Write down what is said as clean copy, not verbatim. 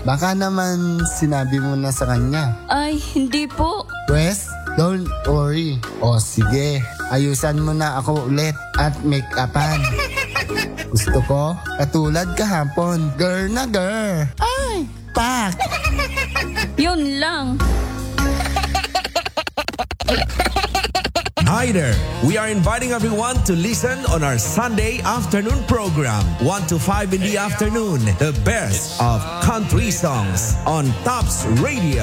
Baka naman sinabi mo na sa kanya. Ay, hindi po. Wes, don't worry. O sige, ayusan mo na ako ulit at make-upan. Gusto ko, katulad kahapon, girl na girl. Ay, pak! Yun lang. Hi there! We are inviting everyone to listen on our Sunday afternoon program, 1 to 5 in the afternoon. The best of country songs on Tops Radio.